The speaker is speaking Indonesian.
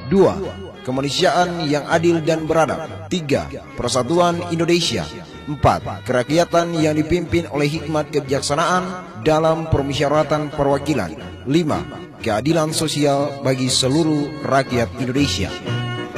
2. Kemanusiaan yang adil dan beradab. 3. Persatuan Indonesia. 4. Kerakyatan yang dipimpin oleh hikmat kebijaksanaan dalam permusyawaratan perwakilan. 5. Keadilan sosial bagi seluruh rakyat Indonesia.